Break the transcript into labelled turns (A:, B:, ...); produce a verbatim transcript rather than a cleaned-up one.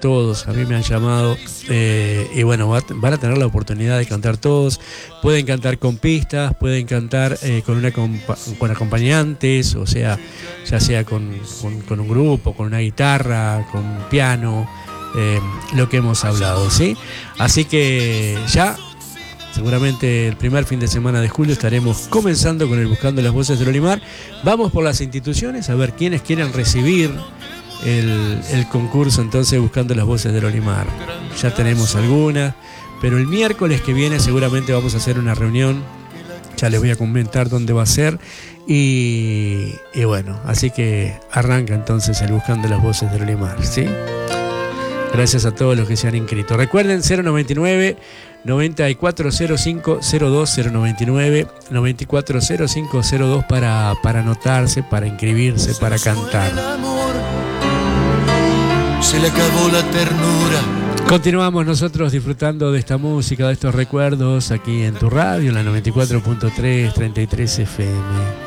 A: todos, a mí me han llamado eh, y bueno, va, van a tener la oportunidad de cantar todos. Pueden cantar con pistas, pueden cantar eh, con, una compa- con acompañantes, o sea, ya sea con, con, con un grupo, con una guitarra, con un piano, eh, lo que hemos hablado, ¿sí? Así que ya, seguramente el primer fin de semana de julio estaremos comenzando con el Buscando las Voces del Olimar. Vamos por las instituciones a ver quiénes quieren recibir el, el concurso, entonces Buscando las Voces del Olimar. Ya tenemos algunas, pero el miércoles que viene seguramente vamos a hacer una reunión. Ya les voy a comentar dónde va a ser. Y, y bueno, así que arranca entonces el Buscando las Voces del Olimar, ¿sí? Gracias a todos los que se han inscrito. Recuerden cero noventa y nueve, noventa y cuatro cero cinco cero dos, cero noventa y nueve, noventa y cuatro cero cinco cero dos para, para anotarse, para inscribirse, para cantar.
B: Se le acabó la ternura.
A: Continuamos nosotros disfrutando de esta música, de estos recuerdos aquí en tu radio, en la noventa y cuatro punto tres, treinta y tres F M.